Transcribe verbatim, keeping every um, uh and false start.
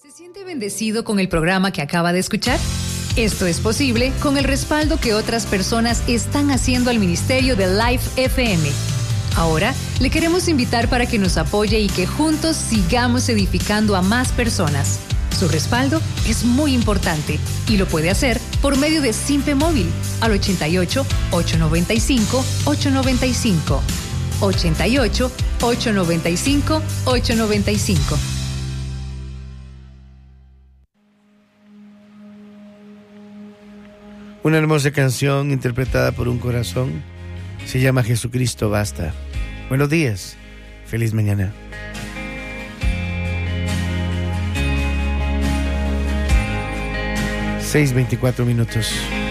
¿Se siente bendecido con el programa que acaba de escuchar? Esto es posible con el respaldo que otras personas están haciendo al Ministerio de Life F M. Ahora le queremos invitar para que nos apoye y que juntos sigamos edificando a más personas. Su respaldo es muy importante y lo puede hacer por medio de Simpe Móvil al ochenta y ocho, ochocientos noventa y cinco, ochocientos noventa y cinco. ochenta y ocho, ochocientos noventa y cinco, ochocientos noventa y cinco. Una hermosa canción interpretada por un corazón. Se llama Jesucristo Basta. Buenos días. Feliz mañana. seis veinticuatro minutos.